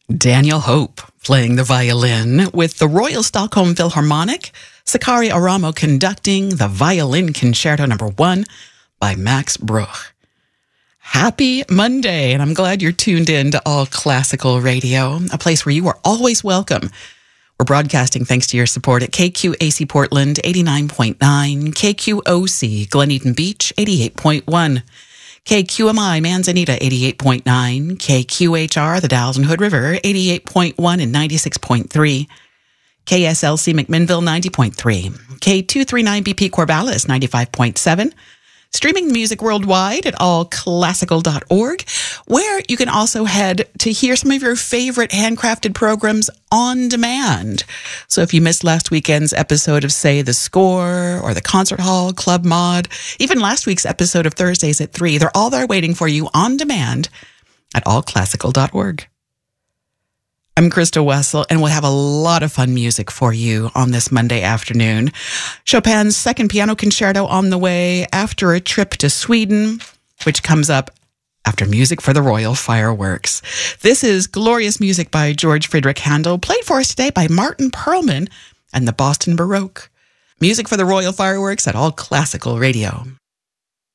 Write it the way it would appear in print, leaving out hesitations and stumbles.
Daniel Hope playing the violin with the Royal Stockholm Philharmonic, Sakari Aramo conducting the Violin Concerto No. 1 by Max Bruch. Happy Monday, and I'm glad you're tuned in to All Classical Radio, a place where you are always welcome. We're broadcasting thanks to your support at KQAC Portland 89.9, KQOC Glen Eden Beach 88.1, KQMI Manzanita 88.9, KQHR the Dalles and Hood River 88.1 and 96.3, KSLC McMinnville 90.3, K239BP Corvallis 95.7, streaming music worldwide at allclassical.org, where you can also head to hear some of your favorite handcrafted programs on demand. So if you missed last weekend's episode of, say, The Score or The Concert Hall, Club Mod, even last week's episode of Thursdays at 3, they're all there waiting for you on demand at allclassical.org. I'm Krista Wessel, and we'll have a lot of fun music for you on this Monday afternoon. Chopin's second piano concerto on the way after a trip to Sweden, which comes up after music for the Royal Fireworks. This is glorious music by George Friedrich Handel, played for us today by Martin Perlman and the Boston Baroque. Music for the Royal Fireworks at All Classical Radio.